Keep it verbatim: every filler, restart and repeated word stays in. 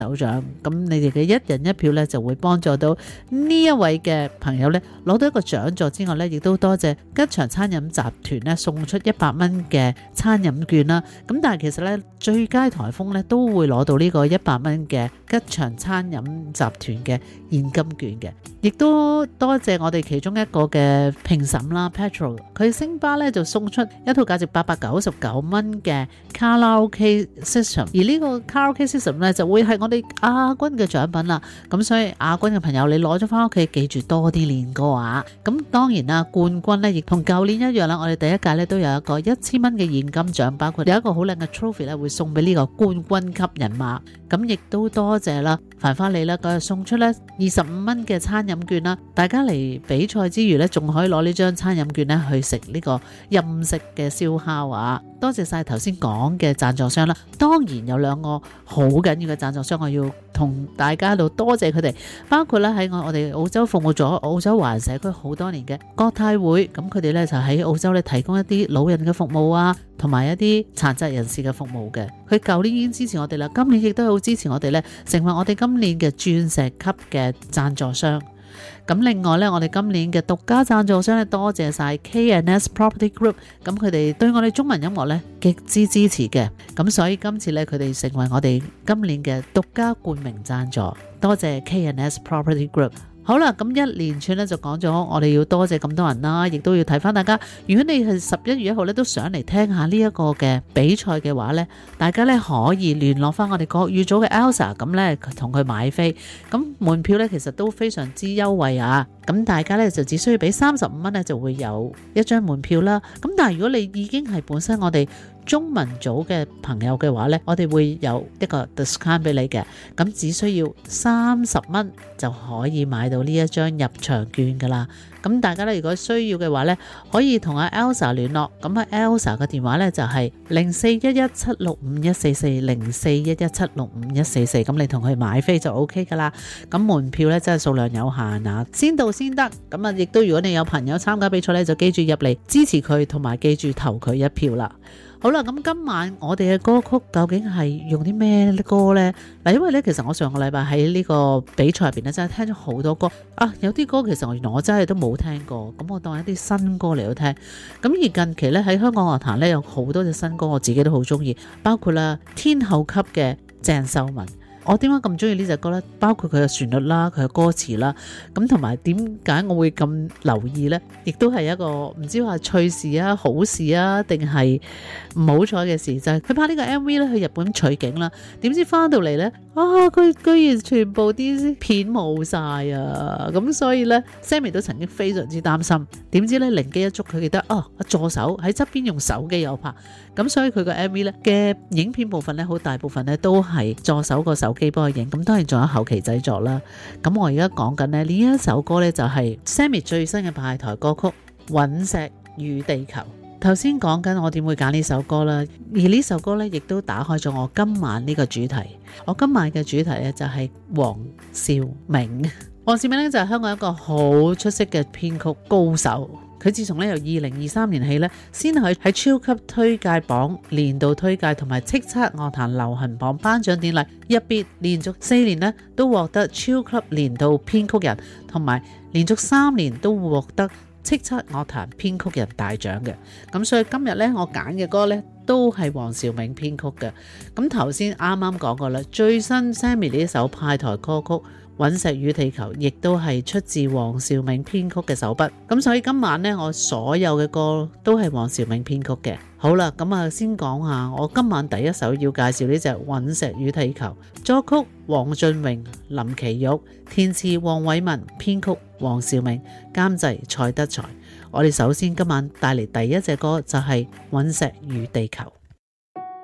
手掌，咁你哋嘅一人一票呢，就會幫助到呢一位嘅朋友呢攞到一個獎座之外呢，亦都多謝吉祥餐飲集團呢送出一百蚊嘅餐飲券啦。咁但係其實呢，最佳颱風呢都會攞到呢個一百蚊嘅吉祥餐飲集團嘅現金券嘅，亦都多謝我哋其中一個嘅評審啦 Petrol， 佢星巴呢就送出一套價值八百九十九蚊嘅卡拉 OK system， 而呢個卡拉 OK system 呢就會係我哋亞軍嘅獎品啦。咁所以亞軍嘅朋友，你攞咗翻屋企，記住多啲練歌啊！咁當然啦，冠軍呢亦同舊年一樣啦，我哋第一屆呢都有一個一千蚊嘅現金獎，包括有一個好靚嘅 trophy 咧會送俾呢個冠軍級人馬。咁亦都多謝啦，繁花你啦，佢送出呢二十五蚊嘅餐飲券啦，大家嚟比賽之餘呢，仲可以攞呢張餐飲券呢去食呢個任食嘅燒烤啊！多謝晒頭先講嘅贊助商啦，當然有兩個好緊要嘅贊助商，我要同大家喺度多謝佢哋，包括咧喺我我哋澳洲服務咗澳洲華人社區好多年嘅國泰會，咁佢哋咧就喺澳洲咧提供一啲老人嘅服務啊，同埋一啲殘疾人士嘅服務嘅。佢舊年已經支持我哋啦，今年亦都好支持我哋咧，成為我哋今年嘅鑽石級嘅贊助商。咁另外咧，我哋今年嘅獨家贊助商咧，多謝晒 K and S Property Group， 咁佢哋對我哋中文音樂咧極之支持嘅，咁所以今次咧佢哋成為我哋今年嘅獨家冠名贊助，多謝 K and S Property Group。好啦，咁一連串咧就講咗，我哋要多謝咁多人啦，亦都要睇翻大家。如果你係十一月一號咧都想嚟聽下呢一個嘅比賽嘅話咧，大家咧可以聯絡翻我哋國語組嘅 Elsa， 咁咧同佢買飛。咁門票咧其實都非常之優惠啊！咁大家咧就只需要俾三十五蚊咧就會有一張門票啦。咁但係如果你已經係本身我哋中文組嘅朋友嘅話呢，我哋會有一個 discount 俾你嘅，咁只需要三十蚊就可以買到呢一張入場券噶啦。咁大家咧如果需要嘅話呢，可以同阿 Elsa 聯絡，咁阿 Elsa 嘅電話呢就係零四一一七六五一四四零四一一七六五一四四，咁你同佢買飛就 OK 噶啦。咁門票呢真係數量有限啊，先到先得。咁啊，亦都如果你有朋友參加比賽呢，就記住入嚟支持佢，同埋記住投佢一票啦。好啦，咁今晚我哋嘅歌曲究竟係用啲咩歌呢？嗱，因為咧，其實我上個禮拜喺呢個比賽入邊咧，真係聽咗好多歌啊！有啲歌其實我原來我真係都冇聽過，咁我當一啲新歌嚟到聽。咁而近期咧喺香港樂壇咧有好多隻新歌，我自己都好中意，包括啦天后級嘅鄭秀文。我點解咁中意呢隻歌呢？包括佢嘅旋律啦，佢嘅歌詞啦，咁同埋點解我會咁留意呢？亦都係一個唔知話趣事啊、好事啊，定係唔好彩嘅事，就係、是、佢拍呢個 M V 咧去日本取景啦，點知翻到嚟呢，啊佢居然全部啲片冇晒啊！咁所以呢 Sammy 都曾經非常之擔心，點知呢，靈機一觸，佢記得哦，助手喺側邊用手機有拍，咁所以佢個 M V 呢嘅影片部分呢，好大部分呢都係助手個手機幫佢影，咁當然仲有後期製作啦。咁我而家講緊呢呢一首歌呢，就係 Sammy 最新嘅派台歌曲《隕石與地球》。頭先講緊我點會揀呢首歌啦，而呢首歌呢，亦都打開咗我今晚呢個主題。我今晚嘅主題呢，就係黃兆銘。黃兆銘呢，就係香港一個好出色嘅編曲高手。佢自從咧由二零二三年起咧，先喺喺超級推介榜年度推介同埋叱咤樂壇流行榜頒獎典禮入邊，連續四年咧都獲得超級年度編曲人，同埋連續三年都獲得叱咤樂壇編曲人大獎嘅。咁所以今日咧我揀嘅歌咧都係黃兆銘編曲嘅。咁頭先啱啱講過啦，最新 Sammy 呢一首派台歌曲隕石與地球亦都係出自黃兆銘編曲嘅手筆，咁所以今晚呢，我所有嘅歌都係黃兆銘編曲嘅。好啦，咁啊先講下我今晚第一首要介紹呢隻隕石與地球，作曲黃俊榮、林奇玉，填詞黃偉文，編曲黃兆銘，監製蔡德才。我哋首先今晚帶嚟第一隻歌就係隕石與地球。